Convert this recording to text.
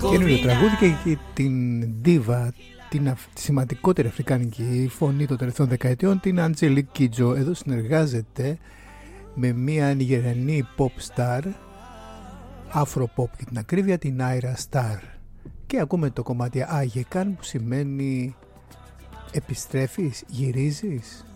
Καινούριο τραγούδι και την ντίβα, τη σημαντικότερη αφρικανική φωνή των τελευταίων δεκαετιών, την Αντζελίκ Κίτζο. Εδώ συνεργάζεται με μια νιγεριανή pop star, afro-pop για την ακρίβεια, την Άιρα Σταρ. Και ακούμε το κομμάτι Άγεκαν, που σημαίνει επιστρέφεις, γυρίζεις.